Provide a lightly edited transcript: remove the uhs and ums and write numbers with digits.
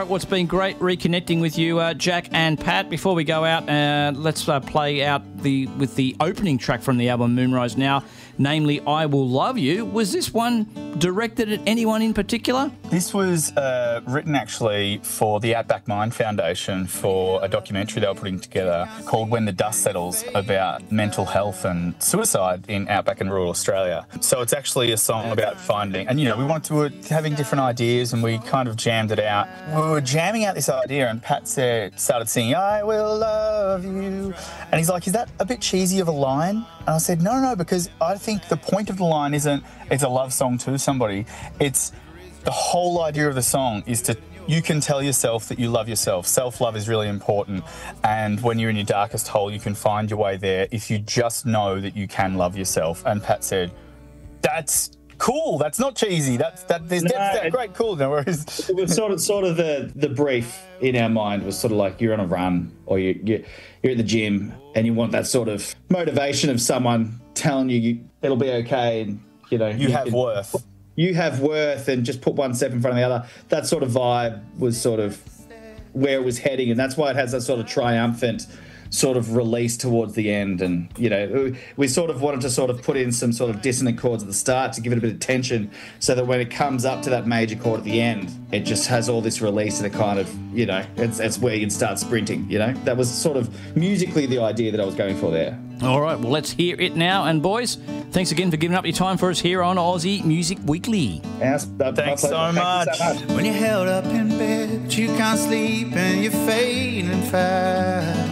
Well, it's been great reconnecting with you, Jack and Pat. Before we go out, let's play out with the opening track from the album Moonrise Now, namely I Will Love You. Was this one directed at anyone in particular? This was written actually for the Outback Mind Foundation for a documentary they were putting together called When the Dust Settles, about mental health and suicide in outback and rural Australia. So it's actually a song about finding, and we wanted to having different ideas, and we kind of jammed it out. We were jamming out this idea, and Pat started singing I Will Love You, and he's like, is that a bit cheesy of a line? And I said, no, because I think the point of the line isn't it's a love song to somebody. It's the whole idea of the song is you can tell yourself that you love yourself. Self-love is really important. And when you're in your darkest hole, you can find your way there if you just know that you can love yourself. And Pat said, that's cool. That's not cheesy. That's great, cool. No worries. It was sort of the brief in our mind was sort of like you're on a run or you're at the gym and you want that sort of motivation of someone telling you it'll be okay and you have worth. You have worth, and just put one step in front of the other. That sort of vibe was sort of where it was heading, and that's why it has that sort of triumphant sort of release towards the end. And we sort of wanted to sort of put in some sort of dissonant chords at the start to give it a bit of tension, so that when it comes up to that major chord at the end, it just has all this release, and it kind of it's where you'd start sprinting. That was sort of musically the idea that I was going for there. All right, well, let's hear it now. And boys, thanks again for giving up your time for us here on Aussie Music Weekly. Thanks so much. When you're held up in bed, but you can't sleep and you're fading fast.